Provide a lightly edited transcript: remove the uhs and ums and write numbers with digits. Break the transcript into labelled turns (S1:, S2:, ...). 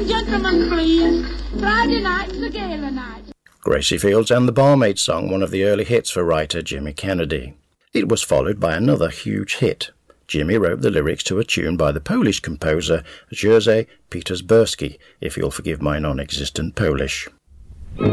S1: and gentlemen, please. Friday night's the gala night.
S2: Gracie Fields and the Barmaids song, one of the early hits for writer Jimmy Kennedy. It was followed by another huge hit. Jimmy wrote the lyrics to a tune by the Polish composer Jerzy Petersburski, if you'll forgive my non-existent Polish.